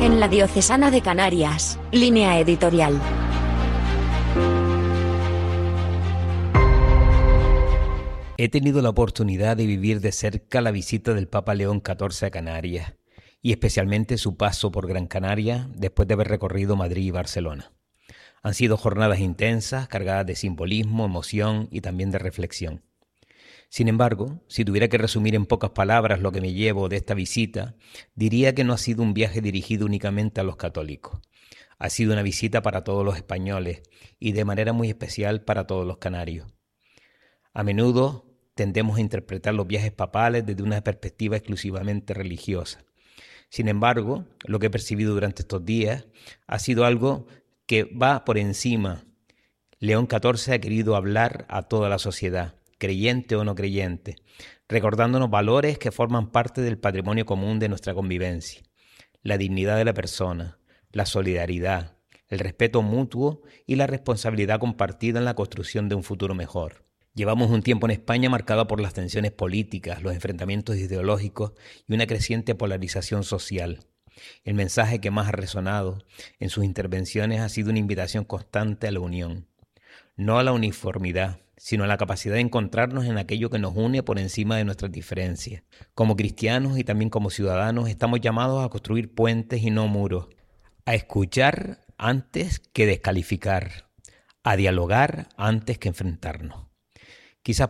En la Diocesana de Canarias, Línea Editorial. He tenido la oportunidad de vivir de cerca la visita del Papa León XIV a Canarias, y especialmente su paso por Gran Canaria después de haber recorrido Madrid y Barcelona. Han sido jornadas intensas, cargadas de simbolismo, emoción y también de reflexión. Sin embargo, si tuviera que resumir en pocas palabras lo que me llevo de esta visita, diría que no ha sido un viaje dirigido únicamente a los católicos. Ha sido una visita para todos los españoles y de manera muy especial para todos los canarios. A menudo tendemos a interpretar los viajes papales desde una perspectiva exclusivamente religiosa. Sin embargo, lo que he percibido durante estos días ha sido algo que va por encima. León XIV ha querido hablar a toda la sociedad, creyente o no creyente, recordándonos valores que forman parte del patrimonio común de nuestra convivencia: la dignidad de la persona, la solidaridad, el respeto mutuo y la responsabilidad compartida en la construcción de un futuro mejor. Llevamos un tiempo en España marcado por las tensiones políticas, los enfrentamientos ideológicos y una creciente polarización social. El mensaje que más ha resonado en sus intervenciones ha sido una invitación constante a la unión, no a la uniformidad, sino a la capacidad de encontrarnos en aquello que nos une por encima de nuestras diferencias. Como cristianos y también como ciudadanos estamos llamados a construir puentes y no muros, a escuchar antes que descalificar, a dialogar antes que enfrentarnos. Quizás